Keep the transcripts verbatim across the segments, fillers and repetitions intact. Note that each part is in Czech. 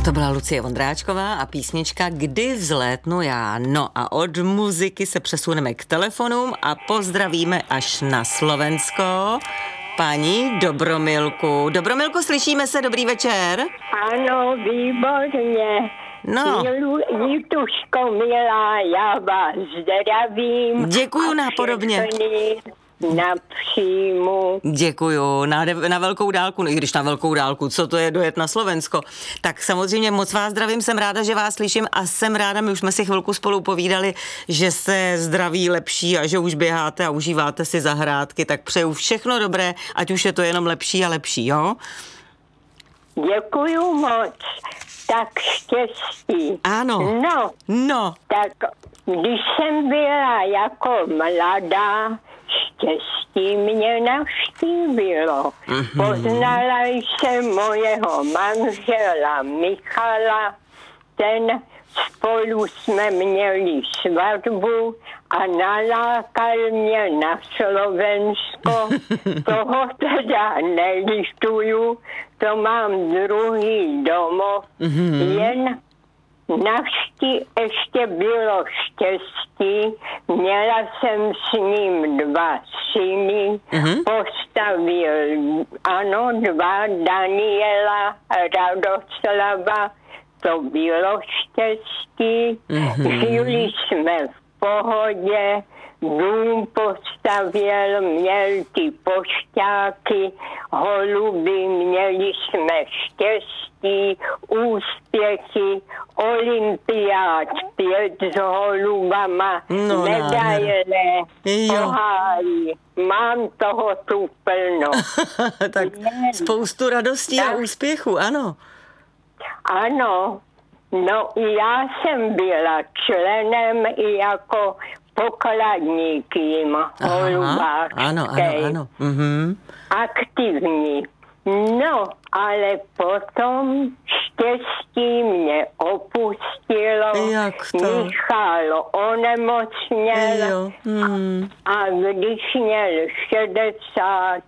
To byla Lucie Vondráčková a písnička Kdy vzlétnu já. No a od muziky se přesuneme k telefonům a pozdravíme až na Slovensko paní Dobromilku. Dobromilku, slyšíme se, dobrý večer. Ano, výborně. No. Jituško milá, já vás zdravím. Děkuju nápodobně. Na příjmu. Děkuju, na, na velkou dálku, i když na velkou dálku, co to je dojet na Slovensko. Tak samozřejmě moc vás zdravím, jsem ráda, že vás slyším a jsem ráda, my už jsme si chvilku spolu povídali, že se zdraví lepší a že už běháte a užíváte si zahrádky, tak přeju všechno dobré, ať už je to jenom lepší a lepší, jo? Děkuju moc, tak štěstí. Ano. No, no. Tak když jsem byla jako mladá, štěstí mě navštívilo. Mm-hmm. Poznala jsem mojeho manžela Michala, ten spolu jsme měli svatbu a nalákal mě na Slovensko. Toho teda nelituju, to mám druhý domov, mm-hmm. jen navští ještě bylo štěstí, měla jsem s ním dva syny, mm-hmm. postavil, ano, dva, Daniela, Radoslava, to bylo štěstí, mm-hmm. žili jsme v pohodě, dům postavěl, měl ty pošťáky, holuby, měli jsme štěstí, úspěchy, olympiád, pět s holubama, no, medaile, poháry. Mám toho tu plno. Tak spoustu radostí tak, a úspěchu, ano. Ano, no já jsem byla členem i jako pokladník jim, holubářský. Ano, ano, ano. Mhm. Aktivní. No, ale potom štěstí mě opustilo. Jak to? Michal onemocněl hmm. a když měl šedesát,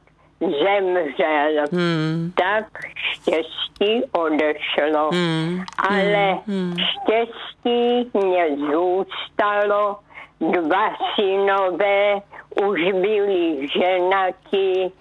zemřel. Hmm. Tak štěstí odešlo. Hmm. Ale hmm. štěstí mě zůstalo. Dva synové už byli ženati,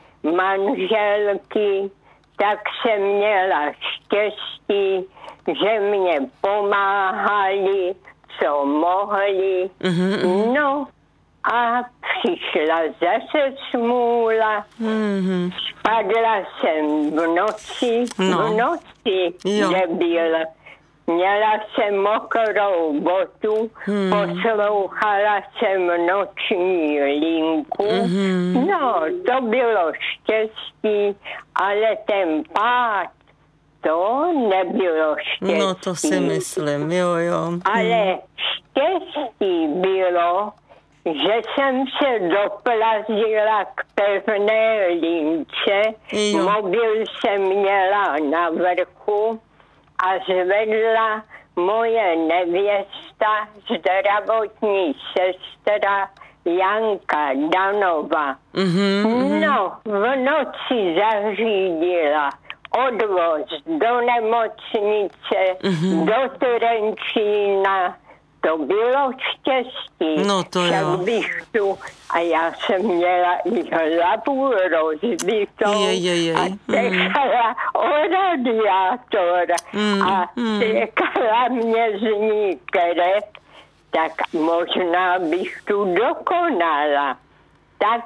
manželky, tak jsem měla štěstí, že mě pomáhali, co mohli. Mm-hmm. No a přišla zase smůla. Mm-hmm. Spadla jsem v noci, no. v noci, kde byl. Měla jsem mokrou botu, hmm. poslouchala jsem noční linku. Mm-hmm. No, to bylo štěstí, ale ten pád, to nebylo štěstí. No, to si myslím, jo, jo. Hmm. Ale štěstí bylo, že jsem se doplazila k pevné lince, jo. Mobil jsem měla na vrchu, a zvedla moje nevěsta, zdravotní sestra Janka Danova. Mm-hmm. No, v noci zařídila odvoz do nemocnice, mm-hmm. do Trenčína. To bylo štěstí. No to jo. Bych tu, a já jsem měla i hlavu rozbitou je, je, je. a tekala mm. o radiátor mm. a mm. tekala mě z ní krev, tak možná bych tu dokonala. Tak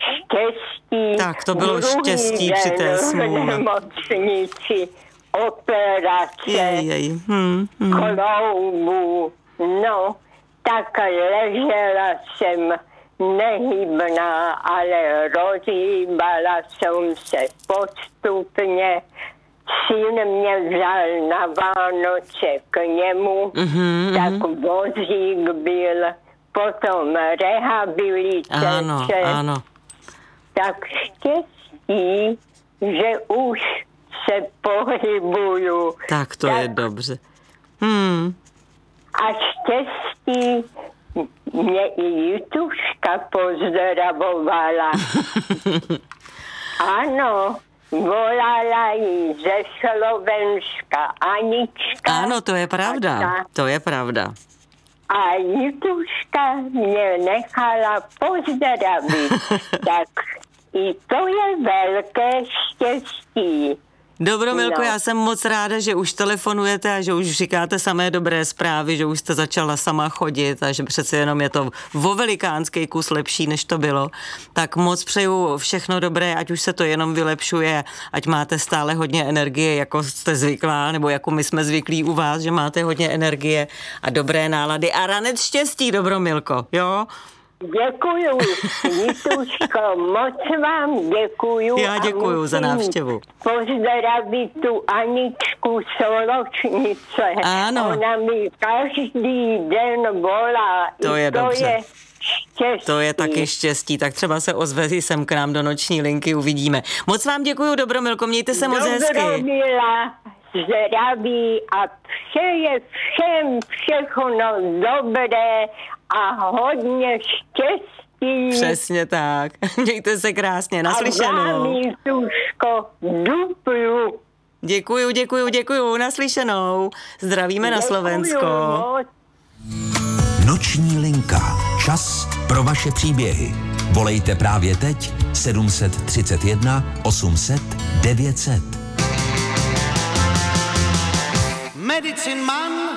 štěstí. Tak to bylo štěstí při té smůle. V nemocnici operace, je, je. Hmm, hmm. kloubu. No, tak ležela jsem nehybná, ale rozhýbala jsem se postupně. Syn mě vzal na Vánoce k němu, mm-hmm, tak vozík byl, potom rehabilitace. Ano, ano. Tak štěstí, že už se pohybuju. Tak to tak je dobře. Hmm. A štěstí mě i Jituška pozdravovala. Ano, volala jí ze Slovenska Anička. Ano, to je pravda, ta, to je pravda. A Jituška mě nechala pozdravit, tak i to je velké štěstí. Dobro, Milko, No. já jsem moc ráda, že už telefonujete a že už říkáte samé dobré zprávy, že už jste začala sama chodit a že přece jenom je to vo velikánský kus lepší, než to bylo. Tak moc přeju všechno dobré, ať už se to jenom vylepšuje, ať máte stále hodně energie, jako jste zvyklá, nebo jako my jsme zvyklí u vás, že máte hodně energie a dobré nálady a ranec štěstí, dobro, Milko, jo? Děkuju, Jituško, moc vám děkuju. Já děkuju za návštěvu. Pozdravit tu Aničku Soločnice. Ano. Ona mi každý den volá. To je I to dobře. je štěstí. To je taky štěstí, tak třeba se ozve sem k nám do noční linky, uvidíme. Moc vám děkuju, dobro, Milko, mějte se moc hezky. Dobromila, zdraví a přeje všem všechno dobré a hodně štěstí. Přesně tak. Mějte se krásně, A naslyšenou. vám, Jituško, duplu. Děkuju, děkuju, děkuju, naslyšenou. Zdravíme na Slovensko. Moc. Noční linka. Čas pro vaše příběhy. Volejte právě teď sedm set třicet jedna osm set devět set. Medicine Man